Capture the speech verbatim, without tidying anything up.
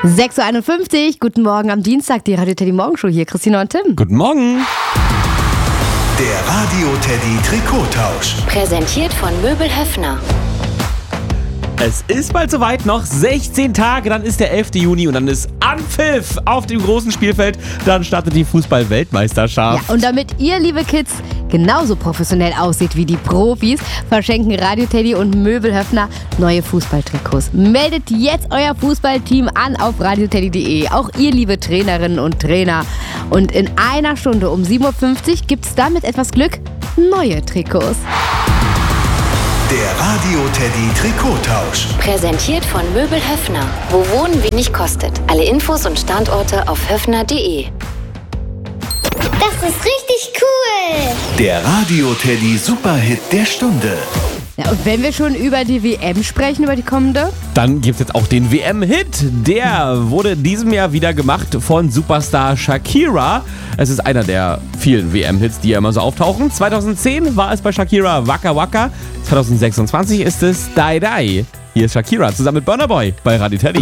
sechs Uhr einundfünfzig, guten Morgen am Dienstag, die Radio Teddy Morgenshow hier, Christina und Tim. Guten Morgen. Der Radio Teddy Trikottausch. Präsentiert von Möbel Höffner. Es ist bald soweit, noch sechzehn Tage, dann ist der elfte Juni und dann ist Anpfiff auf dem großen Spielfeld. Dann startet die Fußball-Weltmeisterschaft. Ja, und damit ihr, liebe Kids, genauso professionell aussieht wie die Profis, verschenken Radio Teddy und Möbel Höffner neue Fußballtrikots. Meldet jetzt euer Fußballteam an auf radioteddy punkt de. Auch ihr, liebe Trainerinnen und Trainer. Und in einer Stunde um sieben Uhr fünfzig gibt es dann mit etwas Glück neue Trikots. Der Radio Teddy Trikottausch. Präsentiert von Möbel Höffner. Wo Wohnen wenig kostet. Alle Infos und Standorte auf höffner punkt de. Das ist richtig cool. Der Radio Teddy Superhit der Stunde. Ja, und wenn wir schon über die W M sprechen, über die kommende? Dann gibt es jetzt auch den W M-Hit. Der wurde in diesem Jahr wieder gemacht von Superstar Shakira. Es ist einer der vielen W M-Hits, die ja immer so auftauchen. zweitausendzehn war es bei Shakira Waka Waka. zweitausendsechsundzwanzig ist es Die Die. Hier ist Shakira zusammen mit Burna Boy bei Radio Teddy.